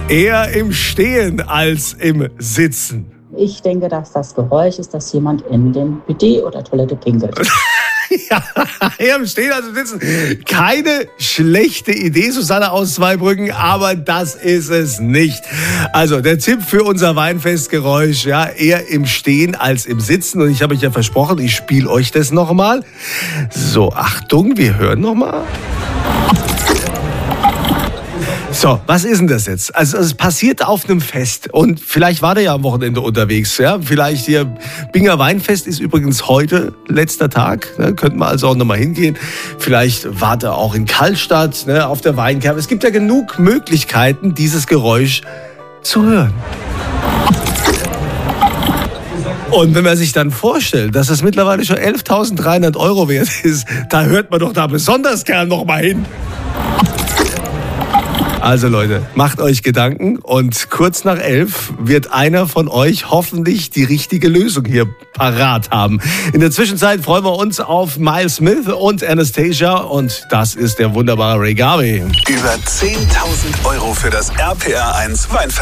Eher im Stehen als im Sitzen. Ich denke, dass das Geräusch ist, dass jemand in den Bidet oder Toilette pinkelt. Ja, eher im Stehen als im Sitzen. Keine schlechte Idee, Susanne aus Zweibrücken, aber das ist es nicht. Also der Tipp für unser Weinfestgeräusch, ja, eher im Stehen als im Sitzen. Und ich habe euch ja versprochen, ich spiele euch das nochmal. So, Achtung, wir hören nochmal. So, was ist denn das jetzt? Also es passiert auf einem Fest und vielleicht war der ja am Wochenende unterwegs. Ja? Vielleicht hier, Binger Weinfest ist übrigens heute letzter Tag. Ne? Könnten wir also auch nochmal hingehen. Vielleicht war der auch in Kallstadt, ne? Auf der Weinkerbe. Es gibt ja genug Möglichkeiten, dieses Geräusch zu hören. Und wenn man sich dann vorstellt, dass es mittlerweile schon 11.300 € wert ist, da hört man doch da besonders gern nochmal hin. Also Leute, macht euch Gedanken und kurz nach 11 wird einer von euch hoffentlich die richtige Lösung hier parat haben. In der Zwischenzeit freuen wir uns auf Miles Smith und Anastasia und das ist der wunderbare Ray Garvey. Über 10.000 € für das RPR 1 Weinfest.